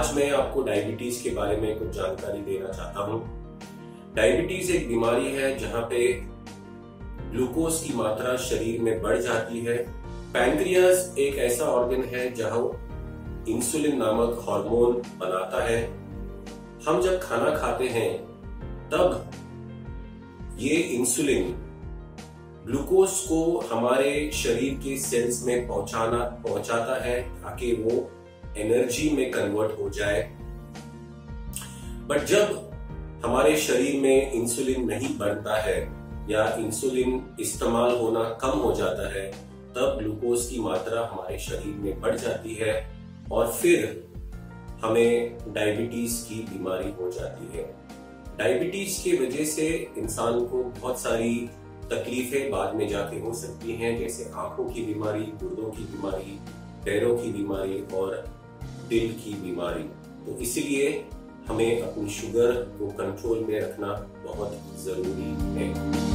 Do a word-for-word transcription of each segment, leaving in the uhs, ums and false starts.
आज मैं आपको डायबिटीज के बारे में कुछ जानकारी देना चाहता हूँ। डायबिटीज एक बीमारी है जहाँ पे ग्लूकोज की मात्रा शरीर में बढ़ जाती है। पैंक्रियास एक ऐसा ऑर्गन है जहाँ इंसुलिन नामक हार्मोन बनाता है। हम जब खाना खाते हैं तब ये इंसुलिन ग्लूकोज को हमारे शरीर के सेल्स में पहुंचाना पहुंचाता है ताकि वो एनर्जी में कन्वर्ट हो जाए। बट जब हमारे शरीर में इंसुलिन नहीं बनता है या इंसुलिन इस्तेमाल होना कम हो जाता है तब ग्लूकोज की मात्रा हमारे शरीर में बढ़ जाती है और फिर हमें डायबिटीज की बीमारी हो जाती है। डायबिटीज की वजह से इंसान को बहुत सारी तकलीफें बाद में जाके हो सकती हैं, जैसे आंखों की बीमारी, गुर्दों की बीमारी, पैरों की बीमारी और दिल की बीमारी। तो इसलिए हमें अपनी शुगर को कंट्रोल में रखना बहुत जरूरी है।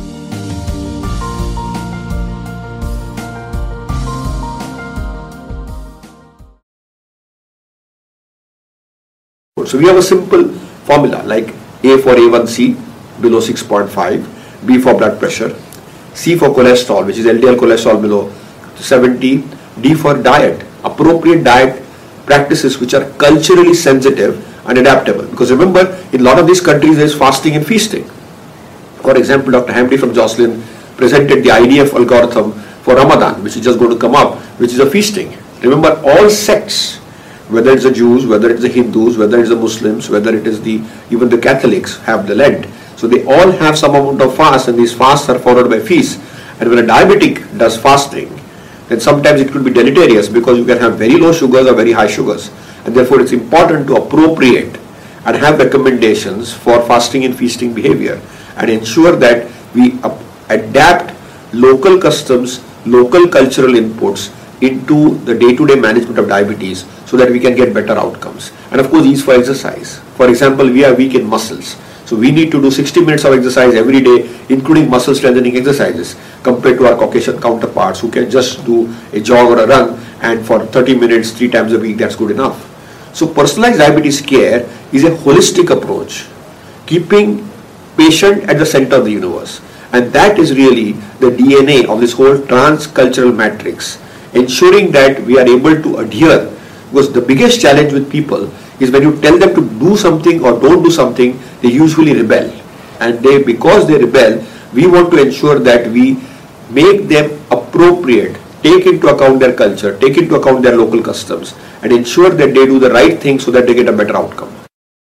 So we have a simple formula like A for A one C below six point five, B for blood pressure, C for cholesterol, which is L D L cholesterol below seventy, D for diet, appropriate diet practices which are culturally sensitive and adaptable. Because remember, in a lot of these countries there is fasting and feasting. For example, Doctor Hamdi from Jocelyn presented the I D F algorithm for Ramadan, which is just going to come up, which is a feasting. Remember, all sects, whether it's the Jews, whether it's the Hindus, whether it's the Muslims, whether it is the even the Catholics have the Lent. So they all have some amount of fast, and these fasts are followed by feasts. And when a diabetic does fasting, then sometimes it could be deleterious because you can have very low sugars or very high sugars. And therefore it's important to appropriate and have recommendations for fasting and feasting behavior and ensure that we adapt local customs, local cultural inputs into the day-to-day management of diabetes so that we can get better outcomes. And of course, these for exercise. For example, we are weak in muscles. So we need to do sixty minutes of exercise every day, including muscle strengthening exercises, compared to our Caucasian counterparts who can just do a jog or a run, and for thirty minutes, three times a week, that's good enough. So personalized diabetes care is a holistic approach, keeping patient at the center of the universe. And that is really the D N A of this whole trans-cultural matrix, ensuring that we are able to adhere. Because the biggest challenge with people is when you tell them to do something or don't do something, they usually rebel. And they, because they rebel, we want to ensure that we make them appropriate, take into account their culture, take into account their local customs, and ensure that they do the right thing so that they get a better outcome.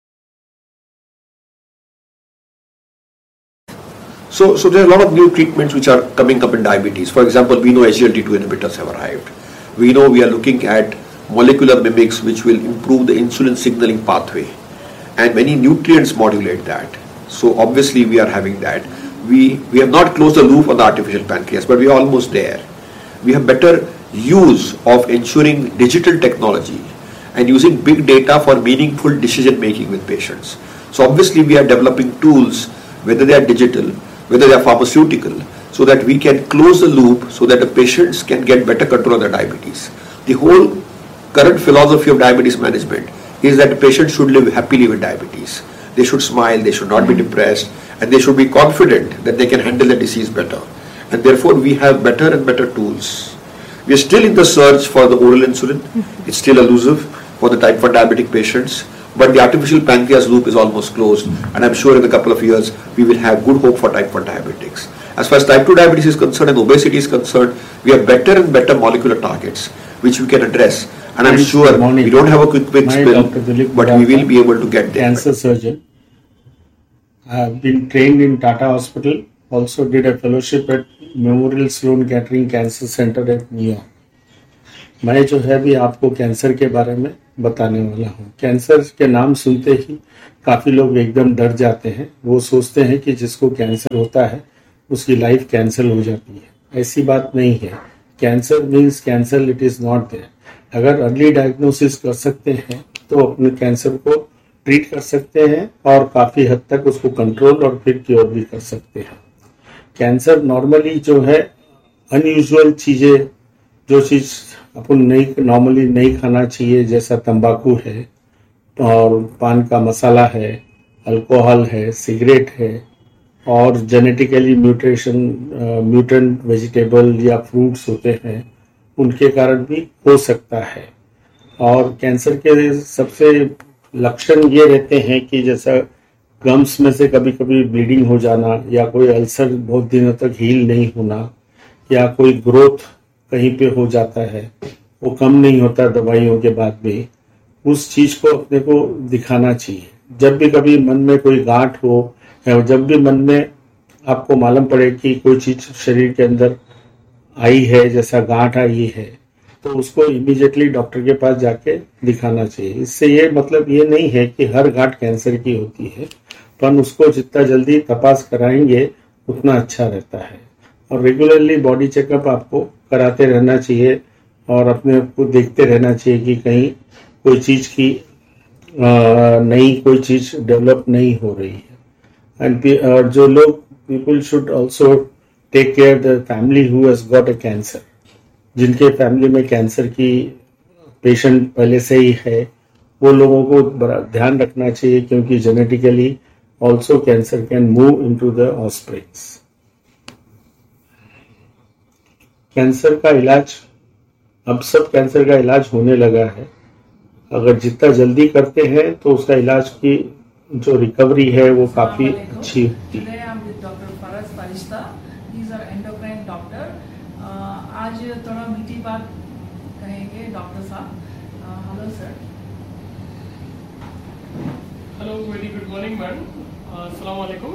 So, so there are a lot of new treatments which are coming up in diabetes. For example, we know S G L T two inhibitors have arrived. We know we are looking at molecular mimics which will improve the insulin signaling pathway, and many nutrients modulate that. So obviously we are having that. We, we have not closed the loop on the artificial pancreas, but we are almost there. We have better use of ensuring digital technology and using big data for meaningful decision making with patients. So obviously we are developing tools, whether they are digital, whether they are pharmaceutical, so that we can close the loop so that the patients can get better control of their diabetes. The whole current philosophy of diabetes management is that the patient should live happily with diabetes. They should smile, they should not be depressed, and they should be confident that they can handle the disease better. And therefore we have better and better tools. We are still in the search for the oral insulin. It's still elusive for the type one diabetic patients, but the artificial pancreas loop is almost closed, and I'm sure in a couple of years we will have good hope for type one diabetics. As far as type two diabetes is concerned and obesity is concerned, we have better and better molecular targets which we can address. And I'm sure we don't have a quick fix pill, but we will be able to get there. Cancer surgeon. I have been trained in Tata Hospital, also did a fellowship at Memorial Sloan Kettering Cancer Center at New York. मैं जो है भी आपको cancer के बारे में बताने वाला हूँ। कैंसर के नाम सुनते ही काफ़ी लोग एकदम डर जाते हैं। वो सोचते हैं कि जिसको कैंसर होता है उसकी लाइफ कैंसल हो जाती है। ऐसी बात नहीं है। Cancer means cancer, it is not there. अगर अर्ली डायग्नोसिस कर सकते हैं तो अपने कैंसर को ट्रीट कर सकते हैं और काफ़ी हद तक उसको कंट्रोल और फिर क्योर भी कर सकते हैं। कैंसर नॉर्मली जो है अनयूजुअल चीज़ें, जो चीज़ अपन नहीं नॉर्मली नहीं खाना चाहिए, जैसा तंबाकू है, और पान का मसाला है, अल्कोहल है, सिगरेट है और जेनेटिकली म्यूटेशन म्यूटेंट वेजिटेबल या फ्रूट्स होते हैं, उनके कारण भी हो सकता है। और कैंसर के सबसे लक्षण ये रहते हैं कि जैसा गम्स में से कभी कभी ब्लीडिंग हो जाना, या कोई अल्सर बहुत दिनों तक हील नहीं होना, या कोई ग्रोथ कहीं पे हो जाता है, वो कम नहीं होता दवाइयों के बाद भी, उस चीज को अपने को दिखाना चाहिए। जब भी कभी मन में कोई गांठ हो, या जब भी मन में आपको मालूम पड़े कि कोई चीज शरीर के अंदर आई है, जैसा गांठ आई है, तो उसको इमीडिएटली डॉक्टर के पास जाके दिखाना चाहिए। इससे ये मतलब ये नहीं है कि हर गांठ कैंसर की होती है, पर उसको जितना जल्दी तपास कराएंगे उतना अच्छा रहता है। और रेगुलरली बॉडी चेकअप आपको कराते रहना चाहिए और अपने आप को देखते रहना चाहिए कि कहीं कोई चीज की नई कोई चीज डेवलप नहीं हो रही है। एंड जो लोग people should also take care the family who has got a cancer, जिनके फैमिली में कैंसर की पेशेंट पहले से ही है, वो लोगों को बड़ा ध्यान रखना चाहिए, क्योंकि genetically also cancer can move into the offsprings. Cancer का इलाज, अब सब कैंसर का इलाज होने लगा है। अगर जितना जल्दी करते हैं तो उसका इलाज की जो रिकवरी है वो काफी अच्छी होती है। आज थोड़ा मीठी बात कहेंगे डॉक्टर साहब। Hello sir. Hello, very good morning madam, अस्सलाम वालेकुम।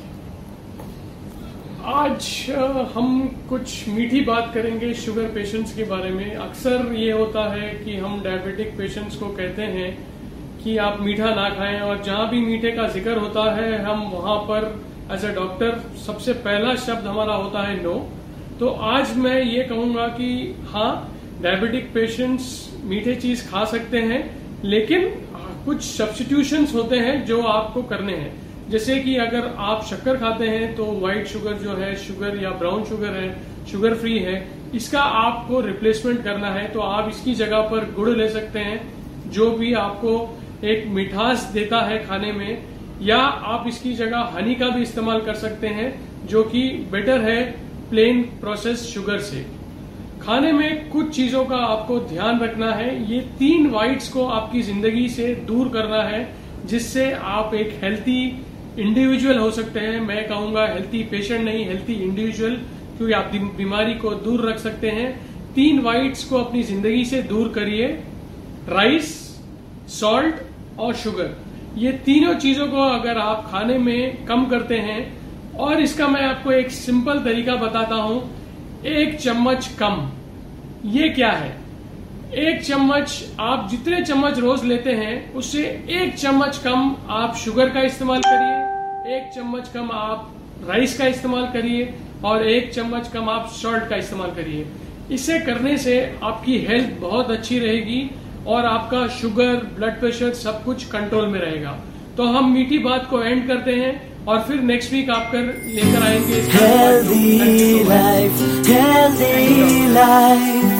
आज हम कुछ मीठी बात करेंगे शुगर पेशेंट्स के बारे में। अक्सर ये होता है कि हम डायबिटिक पेशेंट्स को कहते हैं कि आप मीठा ना खाएं, और जहां भी मीठे का जिक्र होता है हम वहां पर एज ए डॉक्टर सबसे पहला शब्द हमारा होता है नो। तो आज मैं ये कहूंगा कि हाँ, डायबिटिक पेशेंट्स मीठे चीज खा सकते हैं, लेकिन कुछ सब्स्टिट्यूशंस होते हैं जो आपको करने हैं। जैसे कि अगर आप शक्कर खाते हैं तो व्हाइट शुगर जो है, शुगर या ब्राउन शुगर है, शुगर फ्री है, इसका आपको रिप्लेसमेंट करना है। तो आप इसकी जगह पर गुड़ ले सकते हैं, जो भी आपको एक मिठास देता है खाने में, या आप इसकी जगह हनी का भी इस्तेमाल कर सकते हैं, जो कि बेटर है प्लेन प्रोसेस शुगर से। खाने में कुछ चीजों का आपको ध्यान रखना है। ये तीन व्हाइट्स को आपकी जिंदगी से दूर करना है, जिससे आप एक हेल्थी इंडिविजुअल हो सकते हैं। मैं कहूंगा हेल्थी पेशेंट नहीं, हेल्थी इंडिविजुअल, क्योंकि आप बीमारी को दूर रख सकते हैं। तीन व्हाइट्स को अपनी जिंदगी से दूर करिए, राइस, सॉल्ट और शुगर। ये तीनों चीजों को अगर आप खाने में कम करते हैं, और इसका मैं आपको एक सिंपल तरीका बताता हूं, एक चम्मच कम। ये क्या है? एक चम्मच, आप जितने चम्मच रोज लेते हैं उससे एक चम्मच कम आप शुगर का इस्तेमाल करिए, एक चम्मच कम आप राइस का इस्तेमाल करिए, और एक चम्मच कम आप सॉल्ट का इस्तेमाल करिए। इसे करने से आपकी हेल्थ बहुत अच्छी रहेगी और आपका शुगर, ब्लड प्रेशर सब कुछ कंट्रोल में रहेगा। तो हम मीठी बात को एंड करते हैं और फिर नेक्स्ट वीक आप कर लेकर आएंगे हेल्दी लाइफ, हेल्दी लाइफ।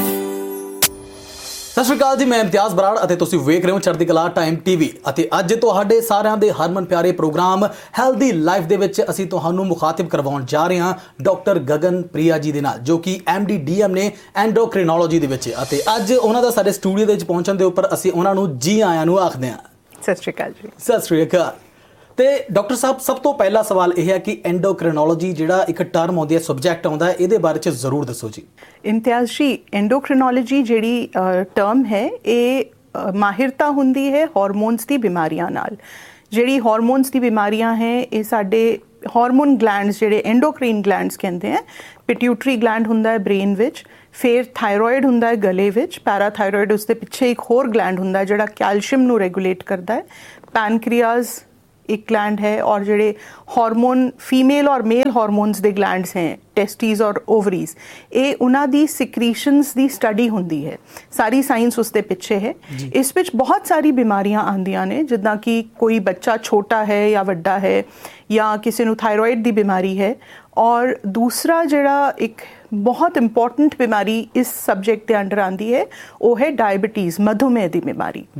सत श्री अकाल जी, मैं इम्तियाज बराड़ ਅਤੇ ਤੁਸੀਂ ਵੇਖ ਰਹੇ ਹੋ ਚੜ੍ਹਦੀ ਕਲਾ ਟਾਈਮ ਟੀਵੀ। ਅਤੇ ਅੱਜ ਤੁਹਾਡੇ ਸਾਰਿਆਂ ਦੇ ਹਰਮਨ ਪਿਆਰੇ ਪ੍ਰੋਗਰਾਮ ਹੈਲਦੀ ਲਾਈਫ ਦੇ ਵਿੱਚ ਅਸੀਂ ਤੁਹਾਨੂੰ ਮੁਖਾਤਿਬ ਕਰਵਾਉਣ ਜਾ ਰਹੇ ਹਾਂ ਡਾਕਟਰ ਗਗਨ ਪ੍ਰਿਆ ਜੀ ਦੇ ਨਾਲ, ਜੋ ਕਿ ਐਮ ਡੀ ਡੀ ਐਮ ਨੇ ਐਂਡੋਕ੍ਰਿਨੋਲੋਜੀ ਦੇ ਵਿੱਚ। ਅਤੇ ਅੱਜ ਉਹਨਾਂ ਦਾ ਸਾਡੇ ਸਟੂਡੀਓ ਦੇ ਵਿੱਚ ਪਹੁੰਚਣ ਦੇ ਉੱਪਰ ਅਸੀਂ ਉਹਨਾਂ ਨੂੰ ਜੀ ਆਇਆਂ ਨੂੰ ਆਖਦੇ ਹਾਂ। ਸਤਿ ਸ਼੍ਰੀ ਅਕਾਲ ਜੀ। ਸਤਿ ਸ਼੍ਰੀ ਅਕਾਲ। ਤੇ ਡਾਕਟਰ ਸਾਹਿਬ, ਸਭ ਤੋਂ ਪਹਿਲਾ ਸਵਾਲ ਇਹ ਹੈ ਕਿ ਐਂਡੋਕ੍ਰਿਨੋਲੋਜੀ ਜਿਹੜਾ ਇੱਕ ਟਰਮ ਆਉਂਦੀ ਹੈ, ਸਬਜੈਕਟ ਆਉਂਦਾ ਹੈ, ਇਹਦੇ ਬਾਰੇ 'ਚ ਜ਼ਰੂਰ ਦੱਸੋ ਜੀ। ਇਮਤਿਆਜ਼ ਜੀ, ਐਂਡੋਕ੍ਰਿਨੋਲੋਜੀ ਜਿਹੜੀ ਟਰਮ ਹੈ, ਇਹ ਮਾਹਿਰਤਾ ਹੁੰਦੀ ਹੈ ਹਾਰਮੋਨਸ ਦੀ ਬਿਮਾਰੀਆਂ ਨਾਲ। ਜਿਹੜੀ ਹਾਰਮੋਨਸ ਦੀ ਬਿਮਾਰੀਆਂ ਹੈ, ਇਹ ਸਾਡੇ ਹਾਰਮੋਨ ਗਲੈਂਡਸ ਜਿਹੜੇ ਐਂਡੋਕ੍ਰੀਨ ਗਲੈਂਡਸ ਕਹਿੰਦੇ ਆ। ਪਿਟਿਊਟਰੀ ਗਲੈਂਡ ਹੁੰਦਾ ਹੈ ਬ੍ਰੇਨ ਵਿੱਚ, ਫਿਰ ਥਾਇਰੋਇਡ ਹੁੰਦਾ ਹੈ ਗਲੇ ਵਿੱਚ, ਪੈਰਾਥਾਇਰੋਇਡ ਉਸ ਦੇ ਪਿੱਛੇ ਇੱਕ ਹੋਰ ਗਲੈਂਡ ਹੁੰਦਾ ਜਿਹੜਾ ਕੈਲਸ਼ੀਅਮ ਨੂੰ ਰੈਗੂਲੇਟ ਕਰਦਾ ਹੈ, ਪੈਨਕ੍ਰੀਆਜ਼ एक ग्लैंड है, और जोड़े हार्मोन फीमेल और मेल हार्मोन्स दे ग्लैंड्स हैं, टेस्टीज और ओवरीज, ये उन्हां दी सिक्रीशंस दी स्टडी हुंदी है। सारी साइंस उसके पिछे है। इस विच बहुत सारी बीमारियां आंदियां ने, जिद्दां कि कोई बच्चा छोटा है या वड्डा है, या किसी नूं थायरॉइड दी बीमारी है। और दूसरा जिहड़ा एक बहुत इंपॉर्टेंट बीमारी इस सबजैक्ट के अंडर आंदी है, वो है डायबिटीज़, मधुमेह दी बीमारी जी।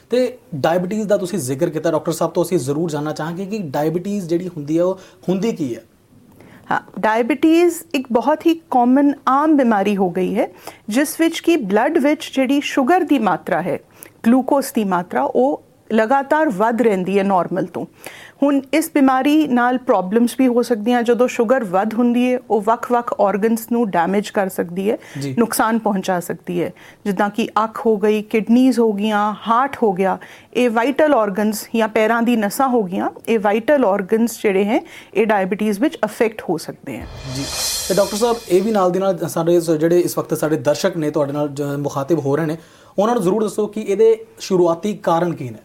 ਤੇ ਡਾਇਬਟੀਜ਼ ਦਾ ਤੁਸੀਂ ਜ਼ਿਕਰ ਕੀਤਾ ਡਾਕਟਰ ਸਾਹਿਬ ਤੋਂ, ਅਸੀਂ ਜ਼ਰੂਰ ਜਾਣਨਾ ਚਾਹਾਂਗੇ ਕਿ ਡਾਇਬਟੀਜ਼ ਜਿਹੜੀ ਹੁੰਦੀ ਹੈ ਉਹ ਹੁੰਦੀ ਕੀ ਹੈ? हाँ, डायबिटीज़ एक बहुत ही कॉमन आम बीमारी हो गई है जिस विच की ब्लड विच जिहड़ी शुगर की मात्रा है, ग्लूकोज की मात्रा वो लगातार वध रहिंदी है नॉर्मल तो। हुण इस बीमारी नाल प्रॉब्लम्स भी हो सकदियां, जदों शुगर वध हुंदी है वो वख-वख ऑर्गनस नू डैमेज कर सकदी है, नुकसान पहुंचा सकती है, जिद्दां कि अख हो गई, किडनीज़ हो गईयां, हार्ट हो गया, ये वाइटल ऑर्गनस या पैरां दी नसां हो गईयां, ये वाइटल ऑर्गनस जिहड़े हैं ये डायबिटीज़ विच अफेक्ट हो सकते हैं जी। तो डॉक्टर साहब ये भी नाल दी नाल साडे जिहड़े इस वक्त साडे दर्शक ने तुहाडे नाल मुखातिब हो रहे हैं, उन्हां नूं जरूर दसो कि इहदे शुरुआती कारण की ने?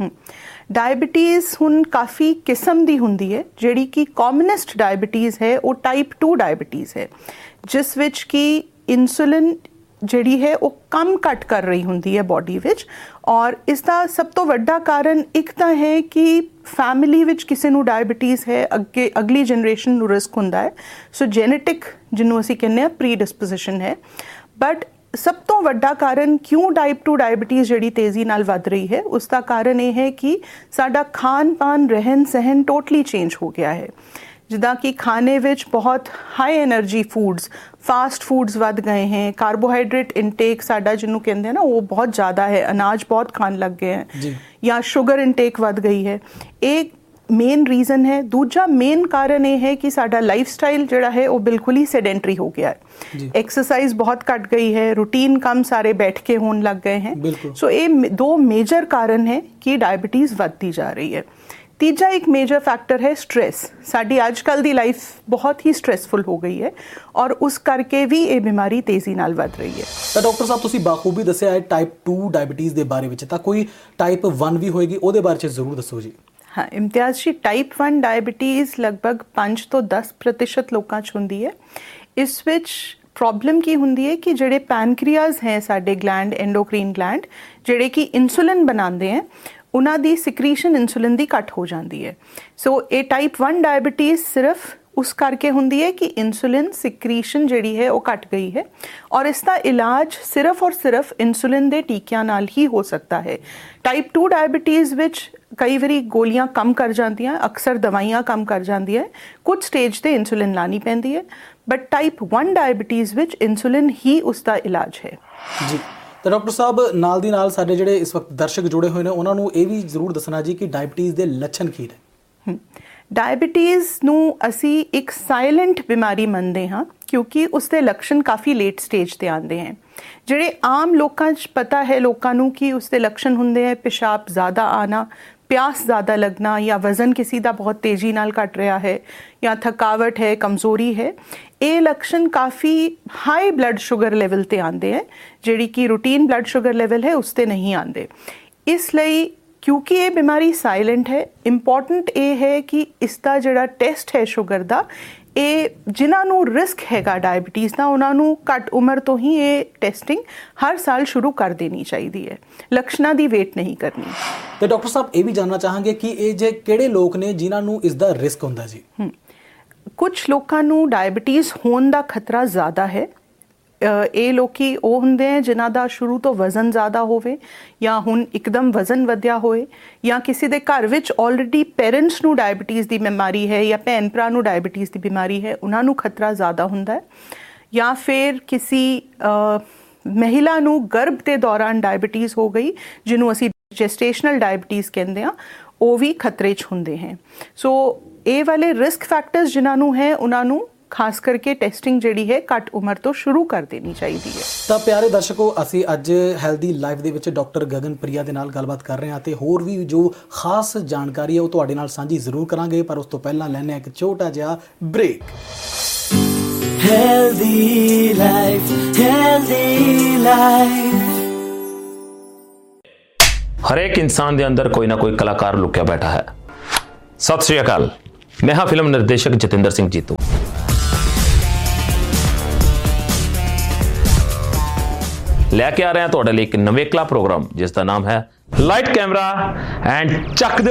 डायबिटीज़ हुण काफ़ी किस्म दी हुंदी है। जिहड़ी कि कॉमनेस्ट डायबिटीज़ है वो टाइप टू डायबिटीज़ है, जिस विच कि इंसुलिन जिहड़ी है वो कम घट कर रही हुंदी है बॉडी विच। और इसका सब तो वड्डा कारण एक तो है कि फैमिली विच किसी नूं डायबिटीज़ है, अगे अगली जनरेशन नूं रिस्क हुंदा है, सो जेनेटिक जिन्हों असीं कहने आ प्री डिस्पोजिशन है। बट सब तो वड्डा कारण क्यों टाइप टू डायबिटीज़ जिहड़ी तेज़ी नाल वध रही है, उसका कारण ये है कि साडा खान पान रहन सहन टोटली चेंज हो गया है। जिदा कि खाने विच बहुत high energy foods, fast foods वध गए हैं, कार्बोहाइड्रेट इनटेक साडा जिन्हों कहते हैं ना वो बहुत ज़्यादा है, अनाज बहुत खान लग गए हैं, या शुगर इनटेक वध गई है, एक मेन रीज़न है। दूजा मेन कारण ये है कि साडा लाइफ स्टाइल जिहड़ा है वो बिल्कुल ही सेडेंटरी हो गया है, एक्सरसाइज बहुत घट गई है, रूटीन काम सारे बैठ के होने लग गए हैं। सो ये दो मेजर कारण है कि डायबिटीज़ बढ़ती जा रही है। तीजा एक मेजर फैक्टर है स्ट्रेस। साडी आजकल दी लाइफ बहुत ही स्ट्रेसफुल हो गई है और उस करके भी ये बीमारी तेज़ी नाल वध रही है। तो डॉक्टर साहब तुसीं बाखूबी दस्सिया है टाइप टू डायबिटीज़ के बारे में, तो कोई टाइप वन भी होएगी, उहदे बारे में जरूर दसो जी। हाँ, इम्तियाज़ जी, टाइप वन डायबिटीज़ लगभग पाँच तो दस प्रतिशत लोगों च हुंदी है। इस विच प्रॉब्लम की हुंदी है कि जिहड़े पैनक्रियाज हैं साडे ग्लैंड, एंडोक्रीन ग्लैंड, जिहड़े कि इंसुलिन बनाते हैं, उन्हां दी सिक्रीशन इंसुलिन दी घट हो जाती है। सो ये टाइप वन डायबिटीज़ सिर्फ उस करके हुंदी है कि इंसुलिन सिक्रीशन जिहड़ी है वो घट गई है, और इसका इलाज सिर्फ और सिर्फ इंसुलिन दे टीकियां नाल ही हो सकता है। टाइप टू डायबिटीज़ विच कई बारी गोलियां कम कर जांदियां, अक्सर दवाइयां कम कर जांदियां, कुछ स्टेज ते इंसुलिन लानी पैंदी है, but type one diabetes which insulin ही उसका इलाज है जी। तो डॉक्टर साहब नाल दी नाल साडे जिहड़े इस वक्त दर्शक जुड़े हुए हैं उन्हां नूं ये भी जरूर दसना जी कि डायबिटीज़ दे लक्षण की ने? डायबिटीज़ नूं असी एक साइलेंट बीमारी मनते हाँ, क्योंकि उसके लक्षण काफ़ी लेट स्टेज ते आते हैं। जिहड़े आम लोकां च पता है लोकां नूं कि उसके लक्षण हुंदे हैं पेशाब ज़्यादा आना, प्यास ज़्यादा लगना, या वज़न किसी का बहुत तेज़ी नाल घट रहा है, या थकावट है, कमज़ोरी है। ये लक्षण काफ़ी हाई ब्लड शुगर लेवल ते आते हैं, जिहड़ी कि रूटीन ब्लड शुगर लेवल है उसते नहीं आते। इसलिए क्योंकि ये बीमारी साइलेंट है, इंपॉर्टेंट ये है कि इसका जिहड़ा टेस्ट है शुगर का, ये जिन्हां नूं रिस्क हैगा डायबिटीज़ का, उन्हां नूं घट उम्र तो ही ये टेस्टिंग हर साल शुरू कर देनी चाहिए है, लक्षणों की वेट नहीं करनी। तो डॉक्टर साहब ये भी जानना चाहांगे कि ये जे किहड़े लोग ने जिन्हां नूं इसका रिस्क हुंदा जी? कुछ लोगों नूं डायबिटीज़ होने का खतरा ज़्यादा है। ये लोग वो होंदे हैं जिन्हां दा शुरू तो वज़न ज़्यादा होवे, या हुण एकदम वज़न वधिया होए, या किसी दे घर विच ऑलरेडी पेरेंट्स नूं डायबिटीज़ की बीमारी है, या भैन भरा नूं डायबिटीज़ की बीमारी है, उन्हां नूं खतरा ज़्यादा हुंदा है। या फिर किसी आ, महिला नूं गर्भ के दौरान डायबिटीज़ हो गई, जिन्हों असी जेस्टेशनल डायबिटीज़ कहते हैं, वो भी खतरे च हुंदे हैं। सो ये वाले रिस्क फैक्टर्स जिन्हां नूं है उन्हां नूं खास करके टेस्टिंग जिहड़ी है घट उम्र तो शुरू कर देनी चाहिए है। तो प्यारे दर्शकों, असी अज हैल्दी लाइफ दे विच डॉक्टर गगन प्रिया दे नाल गलबात कर रहे हैं, ते होर भी जो खास जानकारी है वो तुहाडे नाल साझी जरूर करांगे, पर उस तो पहला लैने एक छोटा जिहा break. Healthy life, healthy life. हर एक इंसान दे अंदर कोई ना कोई कलाकार लुकिया बैठा है। सत श्री अकाल, मैं हाँ फिल्म निर्देशक जतिंदर सिंह जीतू। लैके आ रहे हैं तुहाडे लई एक नवेकला प्रोग्राम जिसका नाम है light camera and Chak they